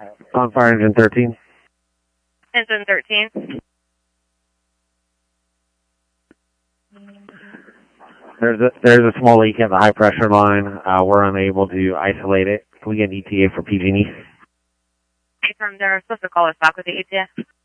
On fire engine 13. Engine 13. There's a small leak at the high pressure line. We're unable to isolate it. Can we get an ETA for PG&E? Confirm they're supposed to call us back with the ETA.